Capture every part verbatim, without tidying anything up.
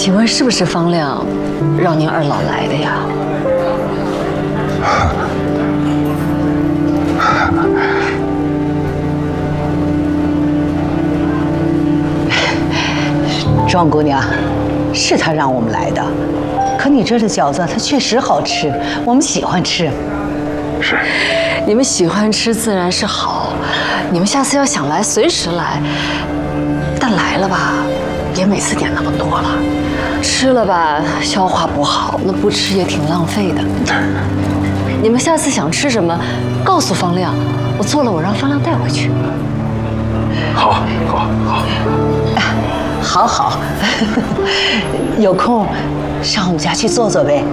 请问是不是方亮让您二老来的呀？ 庄姑娘，是他让我们来的。可你这的饺子它确实好吃，我们喜欢吃。 是。 你们喜欢吃自然是好，你们下次要想来随时来。但来了吧，别每次点那么多了，吃了吧消化不好，那不吃也挺浪费的。你们下次想吃什么，告诉方亮，我做了我让方亮带回去。 好，好，好。 好好，有空上我们家去坐坐呗。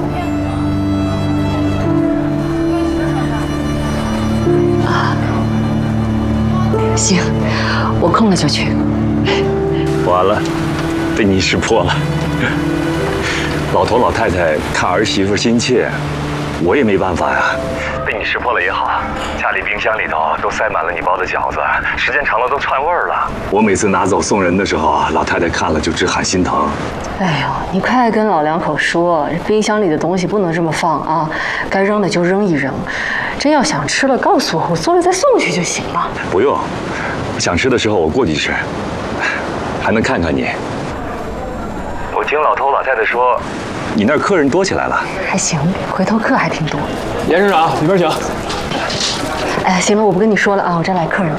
啊，行，我空了就去。 完了，被你识破了。老头老太太看儿媳妇心切，我也没办法呀。被你识破了也好，家里冰箱里头都塞满了你包的饺子，时间长了都串味儿了。我每次拿走送人的时候啊，老太太看了就直喊心疼。 哎呦，你快跟老两口说，冰箱里的东西不能这么放啊，该扔的就扔一扔。真要想吃了，告诉我，我做了再送去就行了。 不用，想吃的时候我过去吃，还能看看你。我听老头老太太说，你那儿客人多起来了。 还行，回头客还挺多。 严市长，里边请。 哎，行了，我不跟你说了啊，我这来客人了。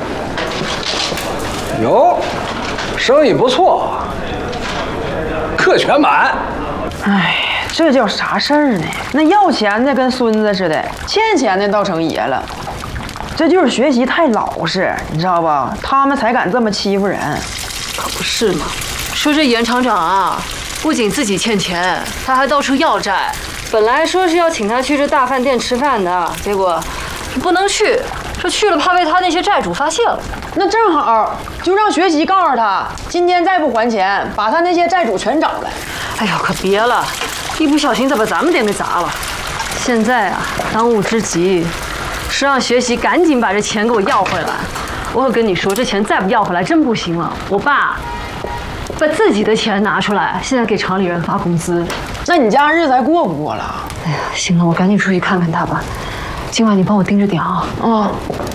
哟，生意不错，客全满。 哎，这叫啥事儿呢？那要钱的跟孙子似的，欠钱的倒成爷了。这就是学习太老实，你知道吧？他们才敢这么欺负人。 可不是嘛。说这严厂长啊，不仅自己欠钱，他还到处要债。本来说是要请他去这大饭店吃饭的，结果不能去，说去了怕被他那些债主发现了。 那正好，就让学习告诉他，今天再不还钱，把他那些债主全找来。 哎呦，可别了，一不小心再把咱们店给砸了。现在啊，当务之急是让学习赶紧把这钱给我要回来。我可跟你说，这钱再不要回来真不行了。我爸把自己的钱拿出来，现在给厂里人发工资。 那你家日子还过不过了？ 哎呀，行了，我赶紧出去看看他吧。今晚你帮我盯着点啊。 啊。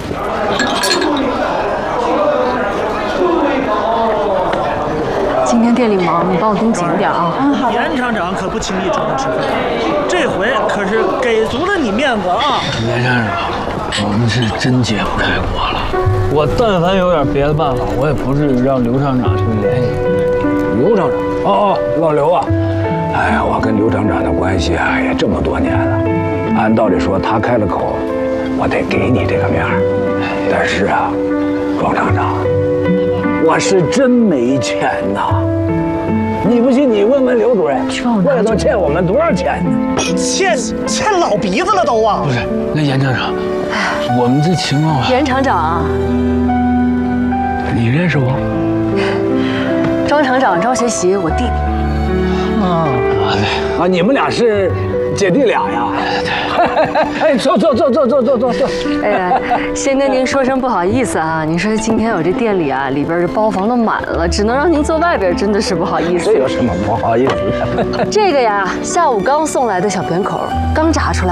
今天店里忙，你帮我盯紧点啊。 嗯，好的。 严厂长可不轻易主动吃饭，这回可是给足了你面子啊！ 严先生，我们是真解不开锅了。我但凡有点别的办法，我也不至于让刘厂长去联系你。刘厂长，哦哦，老刘啊，哎呀，我跟刘厂长的关系啊也这么多年了，按道理说他开了口，我得给你这个面儿。但是啊，庄厂长，我是真没钱呐。你不信，你问问刘主任，这都欠我们多少钱呢？ 欠欠老鼻子了都啊！ 不是，那严厂长，我们这情况啊， 严厂长， 你认识我？ 庄厂长庄学习，我弟弟。 啊对啊，你们俩是姐弟俩呀？哎，坐坐坐坐坐坐坐坐。 哎呀，先跟您说声不好意思啊，您说今天我这店里啊，里边这包房都满了，只能让您坐外边，真的是不好意思。 这有什么不好意思的？ 这个呀，下午刚送来的小扁口，刚炸出来。